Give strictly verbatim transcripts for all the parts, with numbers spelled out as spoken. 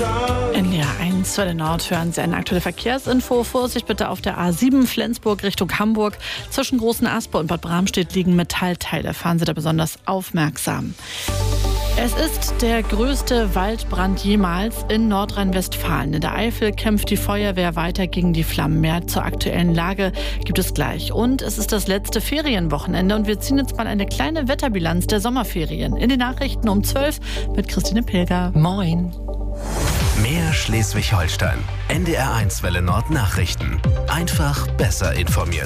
N D R eins für den Nord hören Sie eine aktuelle Verkehrsinfo. Vorsicht bitte auf der A sieben Flensburg Richtung Hamburg. Zwischen Großen Aspe und Bad Bramstedt liegen Metallteile. Fahren Sie da besonders aufmerksam. Es ist der größte Waldbrand jemals in Nordrhein-Westfalen. In der Eifel kämpft die Feuerwehr weiter gegen die Flammen. Mehr zur aktuellen Lage gibt es gleich. Und es ist das letzte Ferienwochenende und wir ziehen jetzt mal eine kleine Wetterbilanz der Sommerferien. In den Nachrichten um zwölf mit Christine Pilger. Moin. Mehr Schleswig-Holstein. N D R eins Welle Nord Nachrichten. Einfach besser informiert.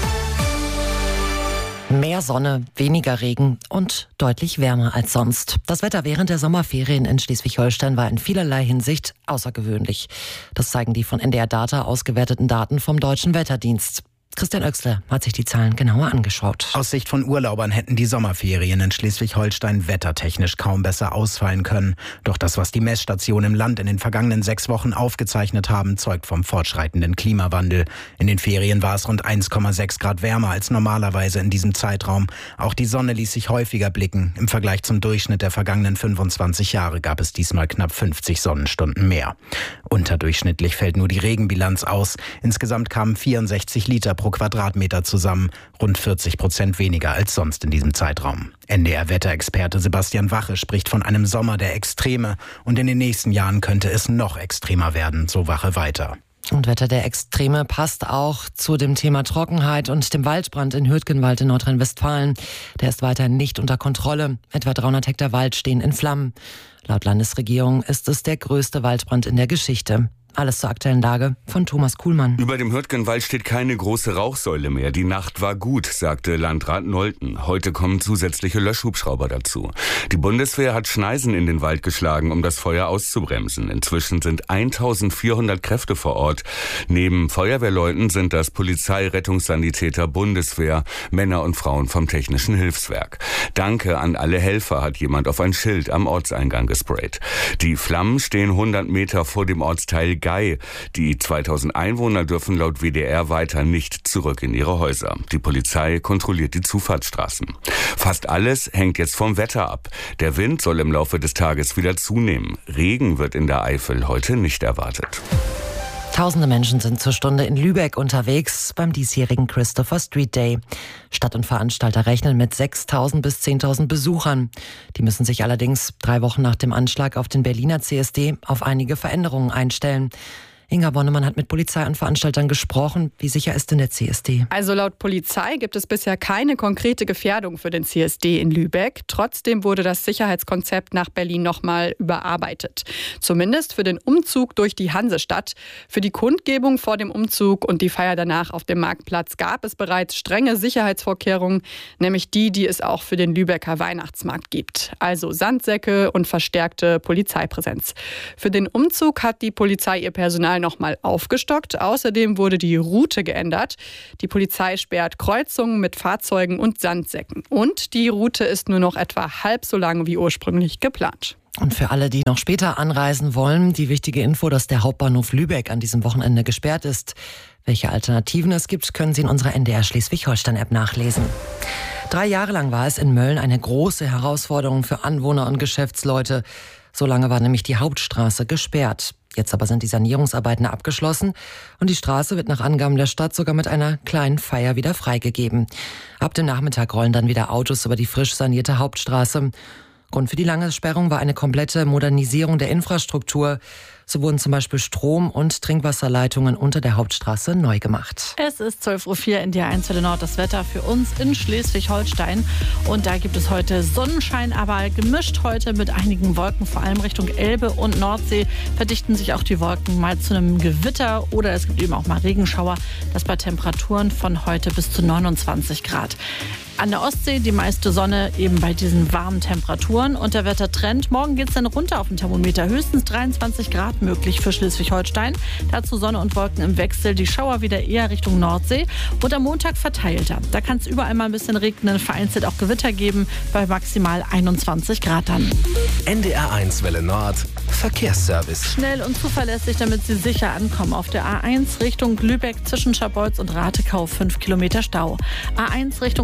Mehr Sonne, weniger Regen und deutlich wärmer als sonst. Das Wetter während der Sommerferien in Schleswig-Holstein war in vielerlei Hinsicht außergewöhnlich. Das zeigen die von N D R Data ausgewerteten Daten vom Deutschen Wetterdienst. Christian Oechsler hat sich die Zahlen genauer angeschaut. Aus Sicht von Urlaubern hätten die Sommerferien in Schleswig-Holstein wettertechnisch kaum besser ausfallen können. Doch das, was die Messstationen im Land in den vergangenen sechs Wochen aufgezeichnet haben, zeugt vom fortschreitenden Klimawandel. In den Ferien war es rund eins Komma sechs Grad wärmer als normalerweise in diesem Zeitraum. Auch die Sonne ließ sich häufiger blicken. Im Vergleich zum Durchschnitt der vergangenen fünfundzwanzig Jahre gab es diesmal knapp fünfzig Sonnenstunden mehr. Unterdurchschnittlich fällt nur die Regenbilanz aus. Insgesamt kamen vierundsechzig Liter pro Quadratmeter zusammen, rund vierzig Prozent weniger als sonst in diesem Zeitraum. N D R-Wetterexperte Sebastian Wache spricht von einem Sommer der Extreme und in den nächsten Jahren könnte es noch extremer werden, so Wache weiter. Und Wetter der Extreme passt auch zu dem Thema Trockenheit und dem Waldbrand in Hürtgenwald in Nordrhein-Westfalen. Der ist weiterhin nicht unter Kontrolle. Etwa dreihundert Hektar Wald stehen in Flammen. Laut Landesregierung ist es der größte Waldbrand in der Geschichte. Alles zur aktuellen Lage von Thomas Kuhlmann. Über dem Hürtgenwald steht keine große Rauchsäule mehr. Die Nacht war gut, sagte Landrat Nolten. Heute kommen zusätzliche Löschhubschrauber dazu. Die Bundeswehr hat Schneisen in den Wald geschlagen, um das Feuer auszubremsen. Inzwischen sind eintausendvierhundert Kräfte vor Ort. Neben Feuerwehrleuten sind das Polizei, Rettungssanitäter, Bundeswehr, Männer und Frauen vom Technischen Hilfswerk. Danke an alle Helfer, hat jemand auf ein Schild am Ortseingang gesprayt. Die Flammen stehen hundert Meter vor dem Ortsteil Gei. Die zweitausend Einwohner dürfen laut W D R weiter nicht zurück in ihre Häuser. Die Polizei kontrolliert die Zufahrtsstraßen. Fast alles hängt jetzt vom Wetter ab. Der Wind soll im Laufe des Tages wieder zunehmen. Regen wird in der Eifel heute nicht erwartet. Tausende Menschen sind zur Stunde in Lübeck unterwegs beim diesjährigen Christopher Street Day. Stadt und Veranstalter rechnen mit sechstausend bis zehntausend Besuchern. Die müssen sich allerdings drei Wochen nach dem Anschlag auf den Berliner C S D auf einige Veränderungen einstellen. Inga Bonnemann hat mit Polizei und Veranstaltern gesprochen. Wie sicher ist denn der C S D? Also laut Polizei gibt es bisher keine konkrete Gefährdung für den C S D in Lübeck. Trotzdem wurde das Sicherheitskonzept nach Berlin nochmal überarbeitet. Zumindest für den Umzug durch die Hansestadt. Für die Kundgebung vor dem Umzug und die Feier danach auf dem Marktplatz gab es bereits strenge Sicherheitsvorkehrungen, nämlich die, die es auch für den Lübecker Weihnachtsmarkt gibt. Also Sandsäcke und verstärkte Polizeipräsenz. Für den Umzug hat die Polizei ihr Personal nochmal aufgestockt. Außerdem wurde die Route geändert. Die Polizei sperrt Kreuzungen mit Fahrzeugen und Sandsäcken. Und die Route ist nur noch etwa halb so lang wie ursprünglich geplant. Und für alle, die noch später anreisen wollen, die wichtige Info, dass der Hauptbahnhof Lübeck an diesem Wochenende gesperrt ist. Welche Alternativen es gibt, können Sie in unserer N D R Schleswig-Holstein-App nachlesen. Drei Jahre lang war es in Mölln eine große Herausforderung für Anwohner und Geschäftsleute. So lange war nämlich die Hauptstraße gesperrt. Jetzt aber sind die Sanierungsarbeiten abgeschlossen und die Straße wird nach Angaben der Stadt sogar mit einer kleinen Feier wieder freigegeben. Ab dem Nachmittag rollen dann wieder Autos über die frisch sanierte Hauptstraße. Grund für die lange Sperrung war eine komplette Modernisierung der Infrastruktur. So wurden zum Beispiel Strom- und Trinkwasserleitungen unter der Hauptstraße neu gemacht. Es ist zwölf Uhr vier, N D R eins für den Nord, das Wetter für uns in Schleswig-Holstein. Und da gibt es heute Sonnenschein, aber gemischt heute mit einigen Wolken, vor allem Richtung Elbe und Nordsee. Verdichten sich auch die Wolken mal zu einem Gewitter oder es gibt eben auch mal Regenschauer. Das bei Temperaturen von heute bis zu neunundzwanzig Grad. An der Ostsee die meiste Sonne eben bei diesen warmen Temperaturen. Und der Wettertrend, morgen geht es dann runter auf den Thermometer. Höchstens dreiundzwanzig Grad möglich für Schleswig-Holstein. Dazu Sonne und Wolken im Wechsel. Die Schauer wieder eher Richtung Nordsee. Und am Montag verteilter. Da kann es überall mal ein bisschen regnen, vereinzelt auch Gewitter geben. Bei maximal einundzwanzig Grad dann. N D R eins Welle Nord. Verkehrsservice. Schnell und zuverlässig, damit Sie sicher ankommen. Auf der A eins Richtung Lübeck zwischen Scharbeutz und Ratekau fünf Kilometer Stau. A eins Richtung Hamburg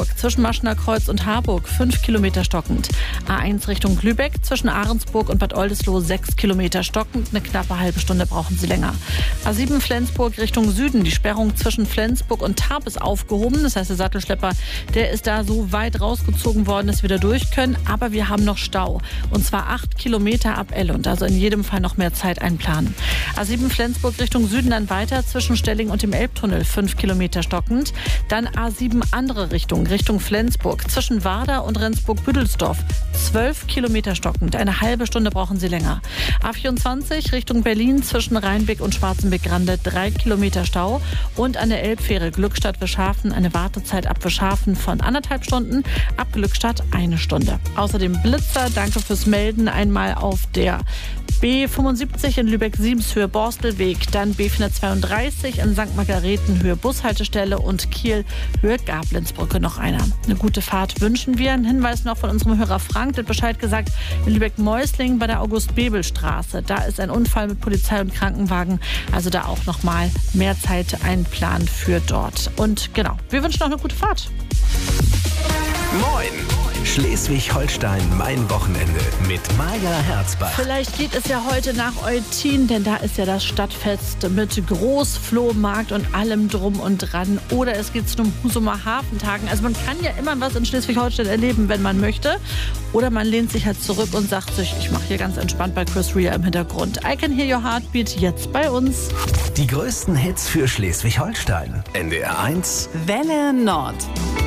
Hamburg zwischen Maschener Kreuz und Harburg fünf Kilometer stockend. A eins Richtung Lübeck zwischen Ahrensburg und Bad Oldesloe sechs Kilometer stockend. Eine knappe halbe Stunde brauchen Sie länger. A sieben Flensburg Richtung Süden. Die Sperrung zwischen Flensburg und Tarp ist aufgehoben. Das heißt, der Sattelschlepper, der ist da so weit rausgezogen worden, dass wir da durch können. Aber wir haben noch Stau. Und zwar acht Kilometer ab Ellund. Also in jedem Fall noch mehr Zeit einplanen. A sieben Flensburg Richtung Süden dann weiter zwischen Stelling und dem Elbtunnel fünf Kilometer stockend. Dann A sieben andere Richtung, Richtung Flensburg zwischen Warder und Rendsburg-Büdelsdorf zwölf Kilometer stockend. Eine halbe Stunde brauchen Sie länger. A vierundzwanzig Richtung Berlin zwischen Rheinbeck und Schwarzenbeck-Grande drei Kilometer Stau. Und an der Elbfähre Glückstadt-Wischhafen eine Wartezeit ab Wischhafen von anderthalb Stunden, ab Glückstadt eine Stunde. Außerdem Blitzer, danke fürs Melden, einmal auf der B fünfundsiebzig in Lübeck-Siemshöhe Borstelweg, dann B vierhundertzweiunddreißig in Sankt Margareten Höhe Bushaltestelle und Kiel Höhe Gablenzbrücke noch einer. Eine gute Fahrt wünschen wir. Ein Hinweis noch von unserem Hörer Frank, der hat Bescheid gesagt, in Lübeck-Mäusling bei der August-Bebel-Straße. Da ist ein Unfall mit Polizei und Krankenwagen, also da auch noch mal mehr Zeit einplanen für dort. Und genau, wir wünschen noch eine gute Fahrt. Moin! Schleswig-Holstein, mein Wochenende mit Maja Herzbach. Vielleicht geht es ja heute nach Eutin, denn da ist ja das Stadtfest mit Großflohmarkt und allem drum und dran. Oder es geht zu einem Husumer Hafentagen. Also man kann ja immer was in Schleswig-Holstein erleben, wenn man möchte. Oder man lehnt sich halt zurück und sagt sich, ich mache hier ganz entspannt bei Chris Rea im Hintergrund. I Can Hear Your Heartbeat jetzt bei uns. Die größten Hits für Schleswig-Holstein. N D R eins Welle Nord.